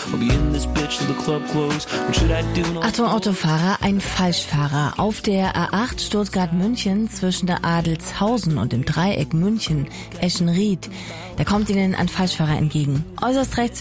I'll be in this bitch till the club close. What should I do? Achtung Autofahrer, ein Falschfahrer. Auf der A8 Stuttgart-München zwischen der Adelshausen und dem Dreieck München-Eschenried. Da kommt Ihnen ein Falschfahrer entgegen. Äußerst rechts